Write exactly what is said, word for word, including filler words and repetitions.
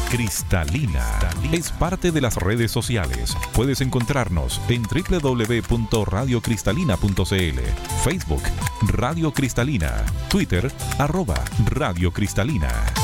Cristalina es parte de las redes sociales. Puedes encontrarnos en doble u doble u doble u punto radio cristalina punto c l, Facebook Radio Cristalina, Twitter arroba Radio Cristalina.